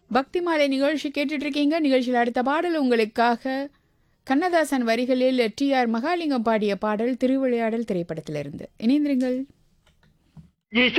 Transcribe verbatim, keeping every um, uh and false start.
பக்தி மாலை நிகழ்ச்சி கேட்டுட்டு இருக்கீங்க. நிகழ்ச்சியில் அடுத்த பாடல் உங்களுக்காக கண்ணதாசன் வரிகளில் டி ஆர் மகாலிங்கம் பாடிய பாடல் திருவிளையாடல் திரைப்படத்திலிருந்து. இணைந்திருங்கள்.